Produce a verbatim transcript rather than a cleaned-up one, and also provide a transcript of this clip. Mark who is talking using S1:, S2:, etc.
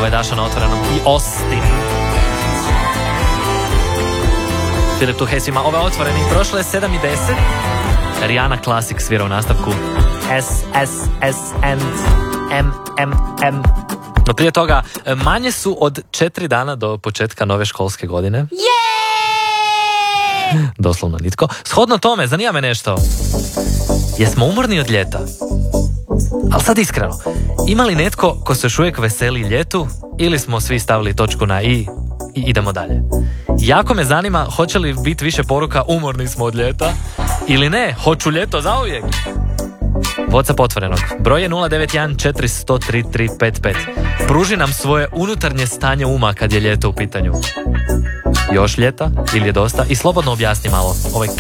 S1: je Dašo na Otvorenom i Austin. Filip tu, hej svima, ove Otvoreni. Prošle je sedam i deset. Rihanna Classic svira u nastavku S, S, S, N, M, M, M. No prije toga, manje su od četiri dana do početka nove školske godine.
S2: Yeah!
S1: Doslovno nitko. Shodno tome, zanima me nešto. Jesmo umorni od ljeta? Ali sad iskreno, ima li netko ko se još uvijek veseli ljetu ili smo svi stavili točku na i i idemo dalje? Jako me zanima hoće li biti više poruka umorni smo od ljeta ili ne, hoću ljeto zauvijek. WhatsApp Otvorenog. Broj je nula devet jedan četiri zero zero tri tri pet pet. Pruži nam svoje unutarnje stanje uma kad je ljeto u pitanju. Još ljeta ili je dosta? I slobodno objasni malo ovaj